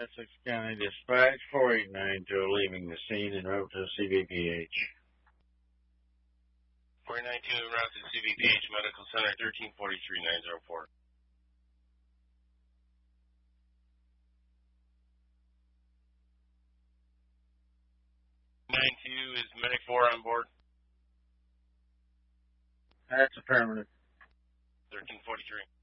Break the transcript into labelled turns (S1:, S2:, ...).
S1: Essex County Dispatch 4892 leaving the scene en route to CBPH.
S2: 492 en route to CBPH Medical Center 1343904. 92 is Medic 4 on board.
S1: That's affirmative.
S2: 1343.